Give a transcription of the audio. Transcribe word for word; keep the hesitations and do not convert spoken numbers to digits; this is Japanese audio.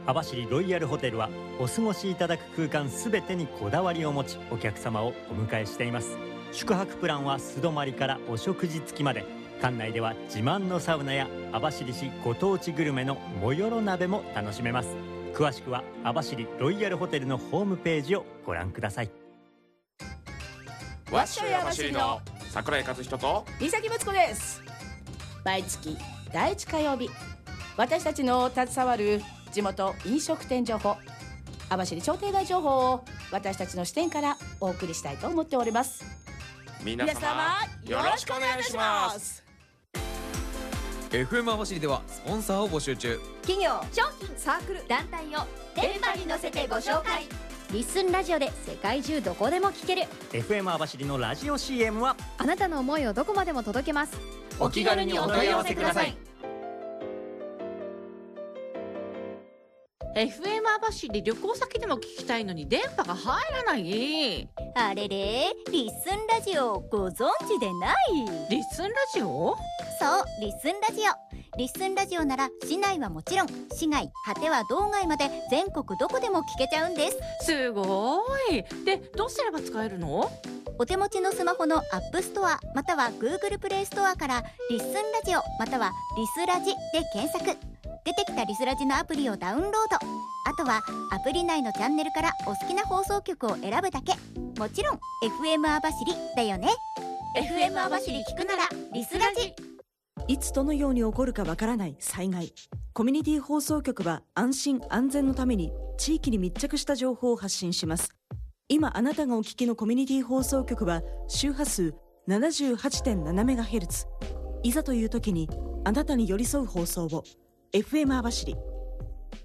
網走ロイヤルホテルはお過ごしいただく空間すべてにこだわりを持ち、お客様をお迎えしています。宿泊プランは素泊まりからお食事付きまで、館内では自慢のサウナや網走市ご当地グルメのもよろ鍋も楽しめます。詳しくは網走ロイヤルホテルのホームページをご覧ください。 わっしょい網走の桜井和人と三崎睦子です。毎月だいいち火曜日、私たちの携わる地元飲食店情報、網走商店街情報を私たちの視点からお送りしたいと思っております。 皆様よろしくお願いします。 エフエム 網走ではスポンサーを募集中。 企業、商品、サークル、団体を電波に乗せてご紹介。リッスンラジオで世界中どこでも聞けるエフエム 網走のラジオ シーエム はあなたの思いをどこまでも届けます。 お気軽にお問い合わせください。 エフエム 網走旅行先でも聞きたいのに電波が入らない。 あれれ、リッスンラジオご存知でない？ リッスンラジオ？ そう、リッスンラジオ。リッスンラジオなら市内はもちろん、市外、果ては道外まで全国どこでも聞けちゃうんです。 すごい。で、どうすれば使えるの？ お手持ちのスマホのアップストアまたは Google プレイストアからリッスンラジオまたはリスラジで検索。出てきたリスラジのアプリをダウンロード。あとはアプリ内のチャンネルからお好きな放送局を選ぶだけ。もちろん エフエム 網走だよね。 エフエム 網走聞くならリスラジ。 いつどのように起こるかわからない災害。コミュニティ放送局は安心安全のために地域に密着した情報を発信します。今あなたがお聞きのコミュニティ放送局は周波数 ななじゅうはちてんななメガヘルツ。いざという時にあなたに寄り添う放送を。 エフエム 網走。